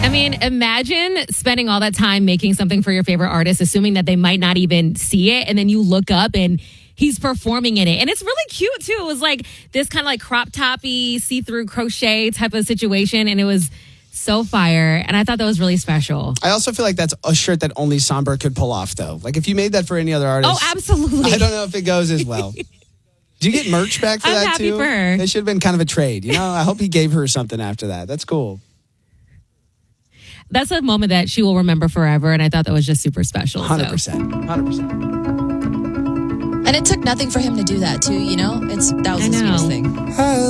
I mean, imagine spending all that time making something for your favorite artist, assuming that they might not even see it. And then you look up and he's performing in it. And it's really cute, too. It was like this kind of like crop toppy, see-through crochet type of situation. And it was so fire. And I thought that was really special. I also feel like that's a shirt that only Somber could pull off, though. Like if you made that for any other artist. Oh, absolutely. I don't know if it goes as well. Do you get merch back for I'm that, happy too? for her. That should have been kind of a trade. You know, I hope he gave her something after that. That's cool. That's a moment that she will remember forever. And I thought that was just super special. 100%. 100%. And it took nothing for him to do that, too, you know? That was the sweetest thing.